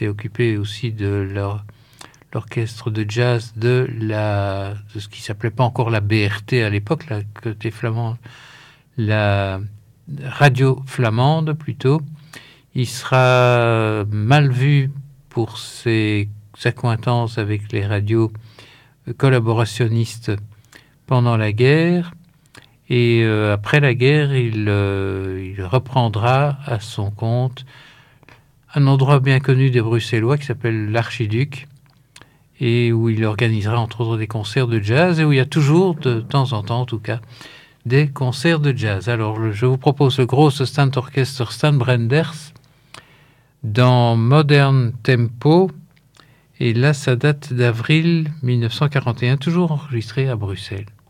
s'est occupé aussi de l'orchestre de jazz de ce qui s'appelait pas encore la BRT à l'époque, la côté flamand, la radio flamande plutôt. Il sera mal vu pour ses accointances avec les radios collaborationnistes pendant la guerre. Et après la guerre, il reprendra à son compte un endroit bien connu des Bruxellois qui s'appelle l'Archiduc, et où il organisera entre autres des concerts de jazz, et où il y a toujours, de temps en temps en tout cas, des concerts de jazz. Alors je vous propose le Grosse Standorchester Stadtbrenders dans Modern Tempo, et là ça date d'avril 1941, toujours enregistré à Bruxelles.